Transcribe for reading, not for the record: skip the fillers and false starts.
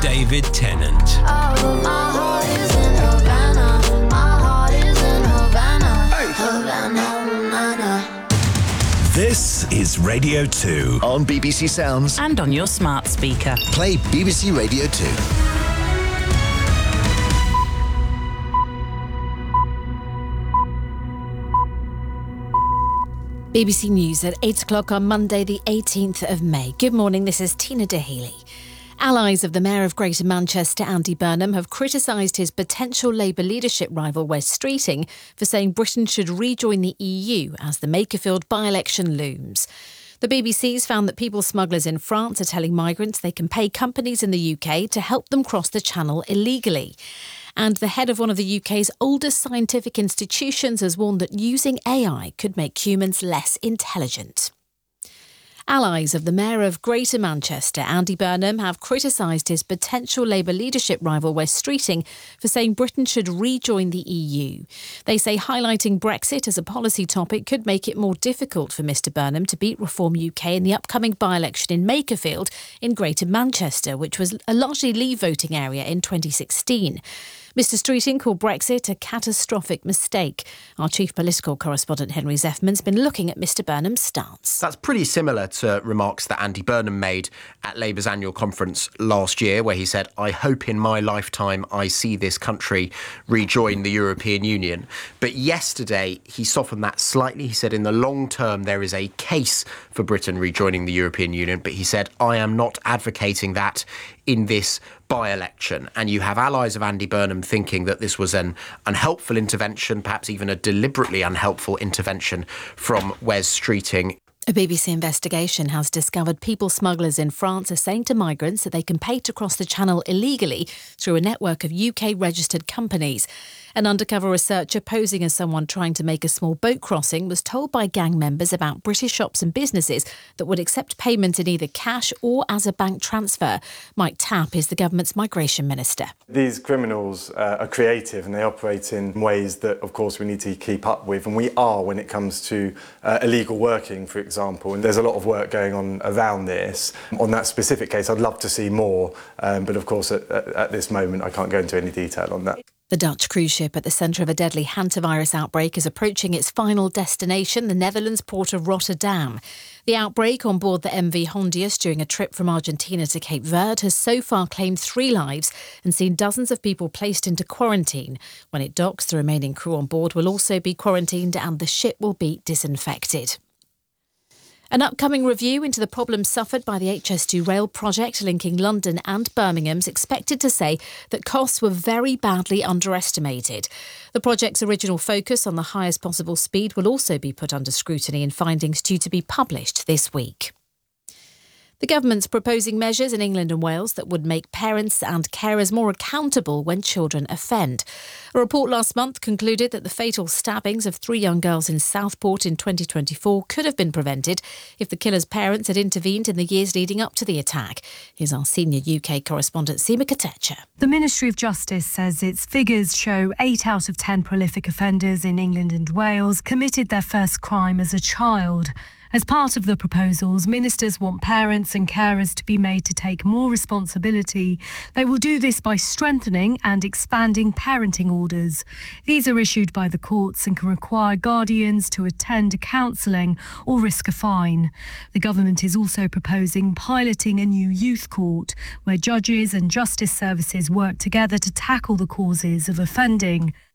David Tennant. Oh, but my heart is in Havana. My heart is in Havana. Hey. Havana, Havana. This is Radio 2 on BBC Sounds and on your smart speaker. Play BBC Radio 2. BBC News at 8 o'clock on Monday the 18th of May. Good morning, this is Tina Daheley. Allies of the Mayor of Greater Manchester, Andy Burnham, have criticised his potential Labour leadership rival Wes Streeting for saying Britain should rejoin the EU as the Makerfield by-election looms. The BBC's found that people smugglers in France are telling migrants they can pay companies in the UK to help them cross the channel illegally. And the head of one of the UK's oldest scientific institutions has warned that using AI could make humans less intelligent. Allies of the Mayor of Greater Manchester, Andy Burnham, have criticised his potential Labour leadership rival Wes Streeting for saying Britain should rejoin the EU. They say highlighting Brexit as a policy topic could make it more difficult for Mr Burnham to beat Reform UK in the upcoming by-election in Makerfield in Greater Manchester, which was a largely Leave voting area in 2016. Mr Streeting called Brexit a catastrophic mistake. Our chief political correspondent Henry Zeffman's been looking at Mr Burnham's stance. That's pretty similar to remarks that Andy Burnham made at Labour's annual conference last year, where he said, "I hope in my lifetime I see this country rejoin the European Union." But yesterday he softened that slightly. He said in the long term there is a case for Britain rejoining the European Union, but he said, "I am not advocating that in this by-election." And you have allies of Andy Burnham thinking that this was an unhelpful intervention, perhaps even a deliberately unhelpful intervention from Wes Streeting. A BBC investigation has discovered people smugglers in France are saying to migrants that they can pay to cross the channel illegally through a network of UK-registered companies. An undercover researcher posing as someone trying to make a small boat crossing was told by gang members about British shops and businesses that would accept payment in either cash or as a bank transfer. Mike Tapp is the government's migration minister. These criminals are creative and they operate in ways that, of course, we need to keep up with. And we are when it comes to illegal working, for example. And there's a lot of work going on around this. On that specific case, I'd love to see more. But of course, at this moment, I can't go into any detail on that. The Dutch cruise ship at the centre of a deadly hantavirus outbreak is approaching its final destination, the Netherlands port of Rotterdam. The outbreak on board the MV Hondius during a trip from Argentina to Cape Verde has so far claimed 3 lives and seen dozens of people placed into quarantine. When it docks, the remaining crew on board will also be quarantined and the ship will be disinfected. An upcoming review into the problems suffered by the HS2 rail project linking London and Birmingham is expected to say that costs were very badly underestimated. The project's original focus on the highest possible speed will also be put under scrutiny in findings due to be published this week. The government's proposing measures in England and Wales that would make parents and carers more accountable when children offend. A report last month concluded that the fatal stabbings of 3 young girls in Southport in 2024 could have been prevented if the killer's parents had intervened in the years leading up to the attack. Here's our senior UK correspondent Seema Katecha. The Ministry of Justice says its figures show 8 out of 10 prolific offenders in England and Wales committed their first crime as a child. As part of the proposals, ministers want parents and carers to be made to take more responsibility. They will do this by strengthening and expanding parenting orders. These are issued by the courts and can require guardians to attend counselling or risk a fine. The government is also proposing piloting a new youth court, where judges and justice services work together to tackle the causes of offending.